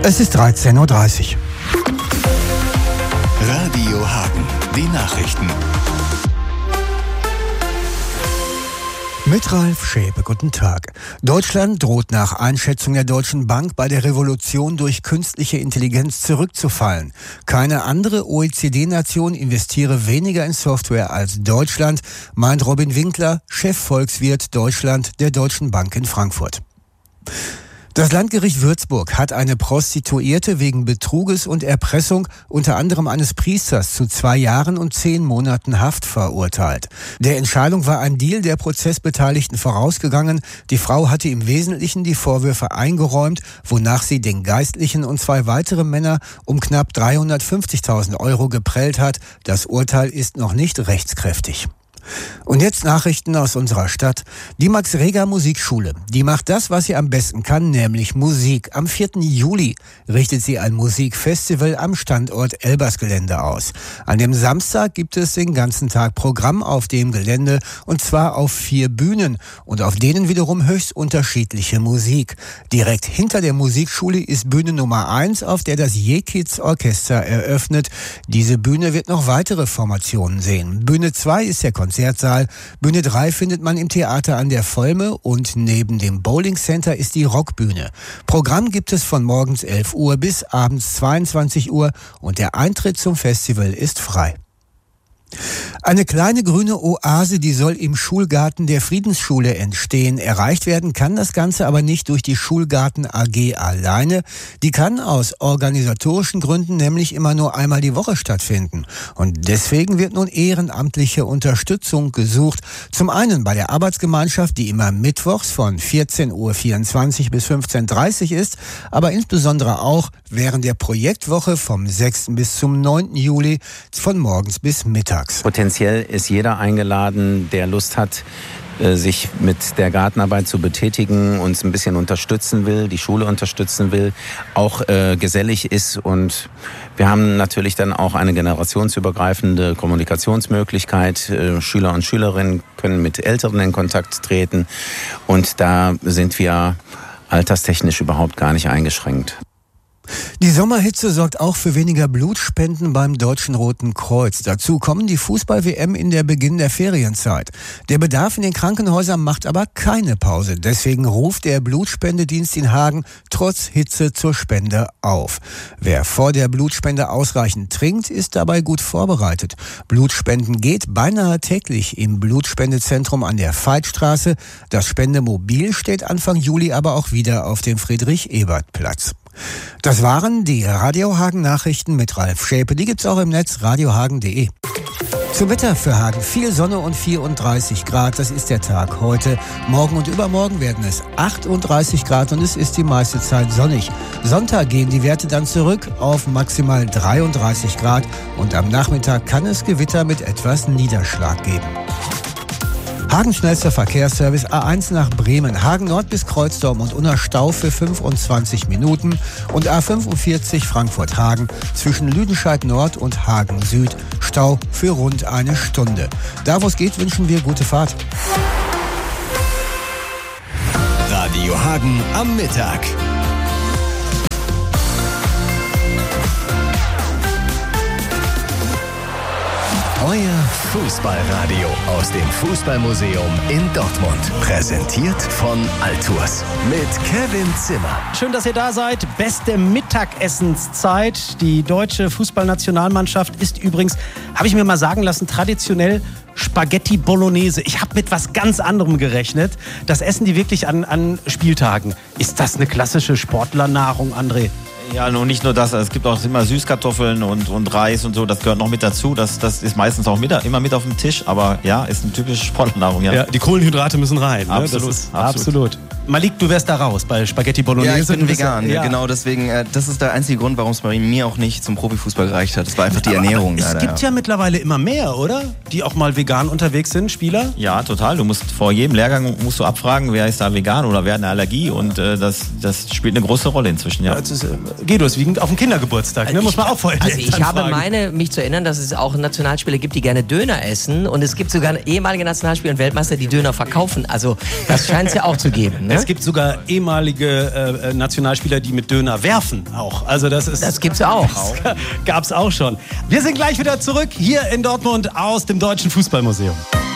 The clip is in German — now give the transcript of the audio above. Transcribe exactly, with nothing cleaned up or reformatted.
Es ist dreizehn Uhr dreißig. Radio Hagen, die Nachrichten. Mit Ralf Schäpe, guten Tag. Deutschland droht nach Einschätzung der Deutschen Bank bei der Revolution durch künstliche Intelligenz zurückzufallen. Keine andere O E C D-Nation investiere weniger in Software als Deutschland, meint Robin Winkler, Chefvolkswirt Deutschland der Deutschen Bank in Frankfurt. Das Landgericht Würzburg hat eine Prostituierte wegen Betruges und Erpressung unter anderem eines Priesters zu zwei Jahren und zehn Monaten Haft verurteilt. Der Entscheidung war ein Deal der Prozessbeteiligten vorausgegangen. Die Frau hatte im Wesentlichen die Vorwürfe eingeräumt, wonach sie den Geistlichen und zwei weitere Männer um knapp dreihundertfünfzigtausend Euro geprellt hat. Das Urteil ist noch nicht rechtskräftig. Und jetzt Nachrichten aus unserer Stadt. Die Max-Reger-Musikschule, die macht das, was sie am besten kann, nämlich Musik. Am vierten Juli richtet sie ein Musikfestival am Standort Elbersgelände aus. An dem Samstag gibt es den ganzen Tag Programm auf dem Gelände, und zwar auf vier Bühnen und auf denen wiederum höchst unterschiedliche Musik. Direkt hinter der Musikschule ist Bühne Nummer eins, auf der das Jekids Orchester eröffnet. Diese Bühne wird noch weitere Formationen sehen. Bühne zwei ist der Konzert Konzertsaal. Bühne drei findet man im Theater an der Volme und neben dem Bowling Center ist die Rockbühne. Programm gibt es von morgens elf Uhr bis abends zweiundzwanzig Uhr und der Eintritt zum Festival ist frei. Eine kleine grüne Oase, die soll im Schulgarten der Friedensschule entstehen. Erreicht werden kann das Ganze aber nicht durch die Schulgarten A G alleine. Die kann aus organisatorischen Gründen nämlich immer nur einmal die Woche stattfinden. Und deswegen wird nun ehrenamtliche Unterstützung gesucht. Zum einen bei der Arbeitsgemeinschaft, die immer mittwochs von vierzehn Uhr vierundzwanzig bis fünfzehn Uhr dreißig ist, aber insbesondere auch während der Projektwoche vom sechsten bis zum neunten Juli von morgens bis mittags. Potenziell ist jeder eingeladen, der Lust hat, sich mit der Gartenarbeit zu betätigen, uns ein bisschen unterstützen will, die Schule unterstützen will, auch äh, gesellig ist. Und wir haben natürlich dann auch eine generationsübergreifende Kommunikationsmöglichkeit. Äh, Schüler und Schülerinnen können mit Älteren in Kontakt treten. Und da sind wir alterstechnisch überhaupt gar nicht eingeschränkt. Die Sommerhitze sorgt auch für weniger Blutspenden beim Deutschen Roten Kreuz. Dazu kommen die Fußball-W M in der Beginn der Ferienzeit. Der Bedarf in den Krankenhäusern macht aber keine Pause. Deswegen ruft der Blutspendedienst in Hagen trotz Hitze zur Spende auf. Wer vor der Blutspende ausreichend trinkt, ist dabei gut vorbereitet. Blutspenden geht beinahe täglich im Blutspendezentrum an der Veitstraße. Das Spendemobil steht Anfang Juli aber auch wieder auf dem Friedrich-Ebert-Platz. Das waren die Radio Hagen Nachrichten mit Ralf Schäpe. Die gibt's auch im Netz radiohagen punkt de. Zum Wetter für Hagen. Viel Sonne und vierunddreißig Grad. Das ist der Tag heute. Morgen und übermorgen werden es achtunddreißig Grad und es ist die meiste Zeit sonnig. Sonntag gehen die Werte dann zurück auf maximal dreiunddreißig Grad und am Nachmittag kann es Gewitter mit etwas Niederschlag geben. Hagen schnellster Verkehrsservice A eins nach Bremen, Hagen Nord bis Kreuzdorf und Unna Stau für fünfundzwanzig Minuten und A fünfundvierzig Frankfurt-Hagen zwischen Lüdenscheid Nord und Hagen Süd, Stau für rund eine Stunde. Da wo es geht, wünschen wir gute Fahrt. Radio Hagen am Mittag. Euer Fußballradio aus dem Fußballmuseum in Dortmund. Präsentiert von Altours mit Kevin Zimmer. Schön, dass ihr da seid. Beste Mittagessenszeit. Die deutsche Fußballnationalmannschaft ist übrigens, habe ich mir mal sagen lassen, traditionell Spaghetti Bolognese. Ich habe mit was ganz anderem gerechnet. Das essen die wirklich an, an Spieltagen. Ist das eine klassische Sportlernahrung, André? Ja, und nicht nur das, es gibt auch immer Süßkartoffeln und, und Reis und so, das gehört noch mit dazu. Das, das ist meistens auch mit, immer mit auf dem Tisch, aber ja, ist eine typische Sportlernahrung. Ja. Ja, die Kohlenhydrate müssen rein. Ne? Absolut, das ist, absolut. absolut. Malik, du wärst da raus bei Spaghetti Bolognese. Ja, ich bin du bist vegan, ja, genau deswegen, äh, das ist der einzige Grund, warum es bei mir auch nicht zum Profifußball gereicht hat. Das war einfach die aber, Ernährung. Aber es leider, gibt ja. ja mittlerweile immer mehr, oder? Die auch mal vegan unterwegs sind, Spieler? Ja, total. Du musst vor jedem Lehrgang musst du abfragen, wer ist da vegan oder wer hat eine Allergie und äh, das, das spielt eine große Rolle inzwischen, ja. ja ist, äh, Guido, ist wie auf dem Kindergeburtstag, ne? Muss man auch vorher Also ich habe fragen. meine, mich zu erinnern, dass es auch Nationalspieler gibt, die gerne Döner essen und es gibt sogar ehemalige Nationalspieler und Weltmeister, die Döner verkaufen. Also das scheint es ja auch zu geben, ne? Ne? Es gibt sogar ehemalige äh, Nationalspieler, die mit Döner werfen auch. Also das ist... Das gibt's auch. Gab's auch schon. Wir sind gleich wieder zurück hier in Dortmund aus dem Deutschen Fußballmuseum.